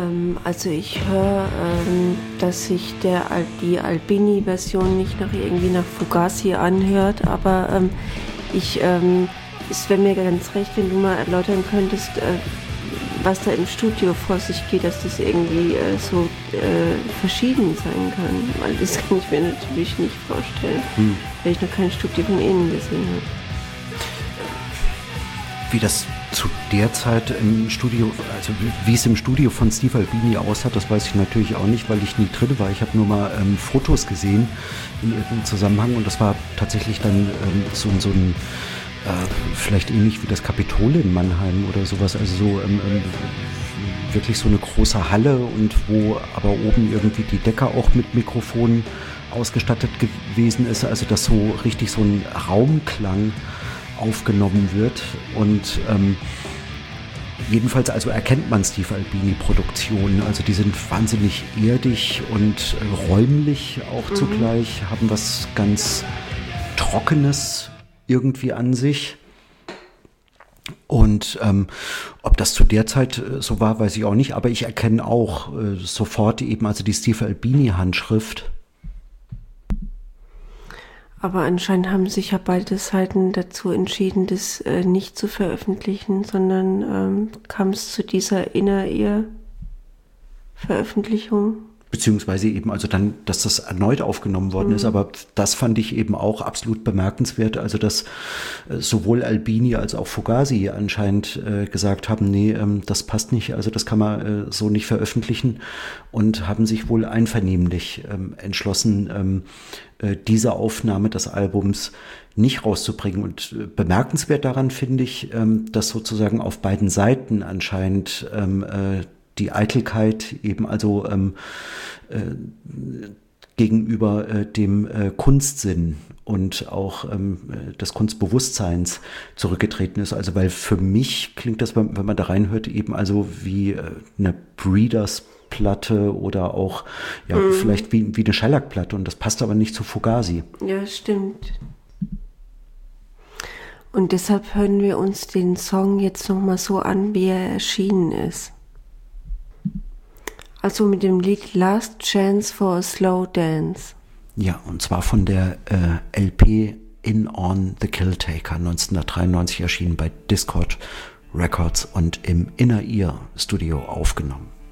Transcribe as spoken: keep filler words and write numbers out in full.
Ähm, also ich höre, ähm, dass sich der, Al- die Albini-Version nicht nach irgendwie nach Fugazi anhört, aber ähm, ich, ähm, es wäre mir ganz recht, wenn du mal erläutern könntest, äh, was da im Studio vor sich geht, dass das irgendwie äh, so äh, verschieden sein kann, weil das kann ich mir natürlich nicht vorstellen, hm. weil ich noch kein Studio von innen gesehen habe. Wie das zu der Zeit im Studio, also wie es im Studio von Steve Albini aussah, das weiß ich natürlich auch nicht, weil ich nie drin war. Ich habe nur mal ähm, Fotos gesehen in irgendeinem Zusammenhang und das war tatsächlich dann ähm, so, so ein, äh, vielleicht ähnlich wie das Kapitol in Mannheim oder sowas, also so ähm, ähm, wirklich so eine große Halle und wo aber oben irgendwie die Decke auch mit Mikrofonen ausgestattet gewesen ist, also dass so richtig so ein Raumklang aufgenommen wird und ähm, jedenfalls also erkennt man Steve Albini Produktionen, also die sind wahnsinnig erdig und äh, räumlich auch mhm. zugleich, haben was ganz Trockenes irgendwie an sich und ähm, ob das zu der Zeit äh, so war, weiß ich auch nicht, aber ich erkenne auch äh, sofort eben also die Steve Albini Handschrift. Aber anscheinend haben sich ja beide Seiten dazu entschieden, das äh, nicht zu veröffentlichen, sondern ähm, kam es zu dieser Inner-Ear-Veröffentlichung. Beziehungsweise eben also dann, dass das erneut aufgenommen worden mhm. ist, aber das fand ich eben auch absolut bemerkenswert, also dass äh, sowohl Albini als auch Fugazi anscheinend äh, gesagt haben, nee, ähm, das passt nicht, also das kann man äh, so nicht veröffentlichen und haben sich wohl einvernehmlich ähm, entschlossen, ähm, äh, diese Aufnahme des Albums nicht rauszubringen. Und äh, bemerkenswert daran finde ich, ähm, dass sozusagen auf beiden Seiten anscheinend ähm, äh, die Eitelkeit eben also ähm, äh, gegenüber äh, dem äh, Kunstsinn und auch ähm, des Kunstbewusstseins zurückgetreten ist. Also weil für mich klingt das, wenn, wenn man da reinhört, eben also wie äh, eine Breeders-Platte oder auch ja mhm. vielleicht wie, wie eine Shellac-Platte und das passt aber nicht zu Fugazi. Ja, stimmt. Und deshalb hören wir uns den Song jetzt nochmal so an, wie er erschienen ist. Also mit dem Lied Last Chance for a Slow Dance. Ja, und zwar von der äh, L P In On the Killtaker, neunzehnhundertdreiundneunzig erschienen bei Dischord Records und im Inner Ear Studio aufgenommen.